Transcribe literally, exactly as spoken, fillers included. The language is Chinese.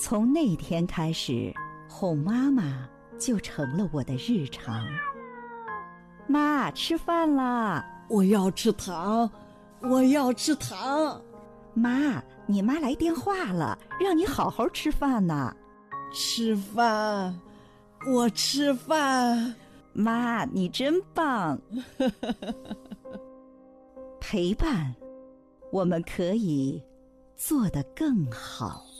从那天开始，哄妈妈就成了我的日常。妈，吃饭啦！ 我要吃糖，我要吃糖。 妈，你妈来电话了，让你好好吃饭呢。 吃饭，我吃饭。 妈，你真棒。陪伴，我们可以做得更好。